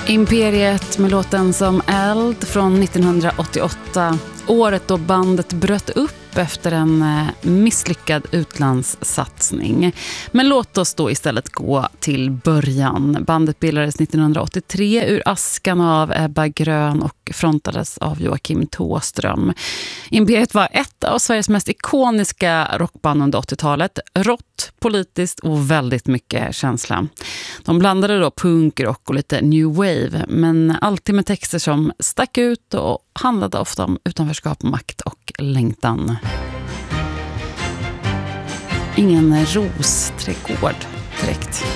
Imperiet med låten Som eld från 1988. Året då bandet bröt upp efter en misslyckad utlandssatsning. Men låt oss då istället gå till början. Bandet bildades 1983 ur askan av Ebba Grön och frontades av Joakim Thåström. Imperiet var ett av Sveriges mest ikoniska rockband under 80-talet. Rått, politiskt och väldigt mycket känsla. De blandade då punkrock och lite new wave, men alltid med texter som stack ut och handlade ofta om utanförskap, makt och längtan. Ingen rosträdgård direkt.